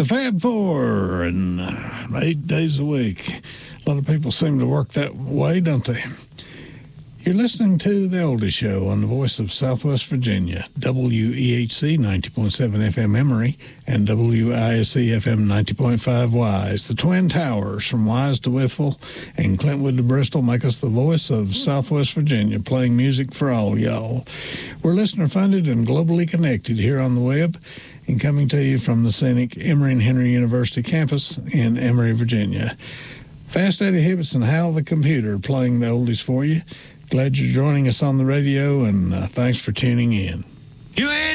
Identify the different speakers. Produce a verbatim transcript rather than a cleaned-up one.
Speaker 1: The Fab Four, and uh, eight days a week. A lot of people seem to work that way, don't they? You're listening to The Oldie Show on the voice of Southwest Virginia, W E H C ninety point seven F M Emory and W I S C F M ninety point five Wise. The Twin Towers from Wise to Withville and Clintwood to Bristol make us the voice of Southwest Virginia, playing music for all y'all. We're listener-funded and globally connected here on the web and coming to you from the scenic Emory and Henry University campus in Emory, Virginia. Fast Eddie Hibbets and Hal the Computer playing the oldies for you. Glad you're joining us on the radio, and uh, thanks for tuning in. You ain't